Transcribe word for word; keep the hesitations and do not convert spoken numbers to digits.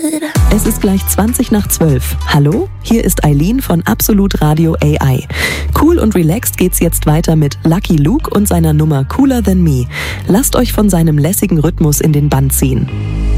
Es ist gleich zwanzig nach zwölf. Hallo, hier ist Eileen von Absolut Radio A I. Cool und relaxed geht's jetzt weiter mit Lucky Luke und seiner Nummer Cooler Than Me. Lasst euch von seinem lässigen Rhythmus in den Bann ziehen.